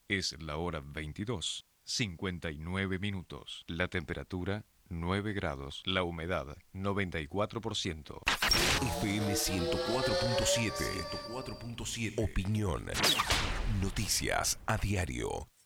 Es la hora 22:59. La temperatura 9 grados. La humedad 94%. FM 104.7. Opinión. Noticias a diario.